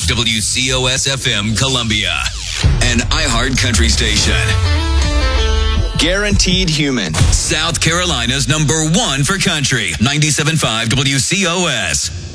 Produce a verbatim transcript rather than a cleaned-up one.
W C O S F M Columbia, an iHeart Country station. Guaranteed Human, South Carolina's number one for country. ninety-seven point five W C O S.